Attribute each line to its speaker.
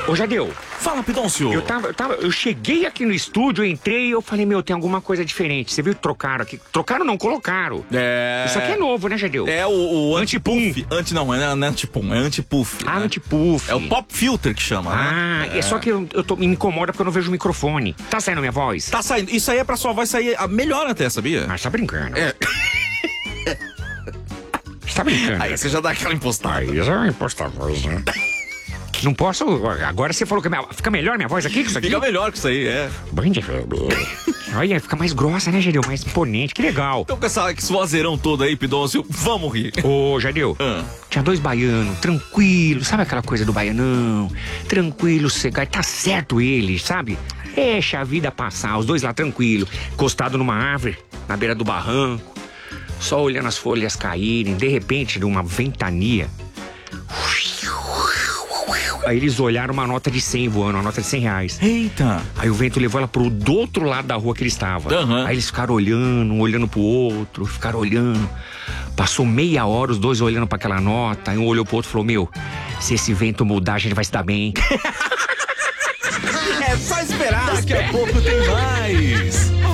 Speaker 1: Ô, Jadeu.
Speaker 2: Fala, Pidoncio.
Speaker 1: Eu cheguei aqui no estúdio, entrei e eu falei, tem alguma coisa diferente. Você viu que trocaram aqui? Trocaram não, colocaram. Isso aqui é novo, né, Jadeu?
Speaker 2: É o
Speaker 1: Antipum.
Speaker 2: Não é Antipum, é Antipuff.
Speaker 1: Ah, né? Antipuff.
Speaker 2: É o Pop Filter que chama, né?
Speaker 1: É só que me incomoda porque eu não vejo o microfone. Tá saindo minha voz?
Speaker 2: Tá saindo. Isso aí é pra sua voz sair melhor até, sabia?
Speaker 1: Mas tá brincando. Você tá brincando.
Speaker 2: Aí você já dá aquela impostada.
Speaker 1: Aí já é impostar a voz, né? Não posso. Agora você falou que fica melhor minha voz aqui com isso aqui?
Speaker 2: Fica melhor com isso aí,
Speaker 1: Olha, fica mais grossa, né, Jadeu? Mais imponente, que legal.
Speaker 2: Então com esse vozeirão todo aí, Pidoncio, vamos rir.
Speaker 1: Ô, Jadeu, tinha 2 baianos, tranquilo, sabe aquela coisa do baianão? Tranquilo, sossegado, tá certo ele, sabe? Deixa a vida passar, os 2 lá tranquilo, encostado numa árvore, na beira do barranco, só olhando as folhas caírem, de repente, numa ventania. Aí eles olharam uma nota de 100 voando, uma nota de R$100.
Speaker 2: Eita!
Speaker 1: Aí o vento levou ela do outro lado da rua que ele estava. Aí eles ficaram olhando, um olhando pro outro, ficaram olhando. Passou meia hora, os 2 olhando pra aquela nota. Aí um olhou pro outro e falou, se esse vento mudar, a gente vai se dar bem.
Speaker 2: É só esperar, daqui a pouco tem mais.